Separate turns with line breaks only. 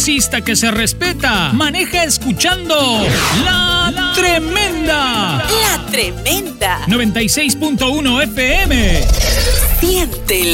taxista que se respeta maneja escuchando La Tremenda.
La Tremenda.
96.1 FM.
Siéntela.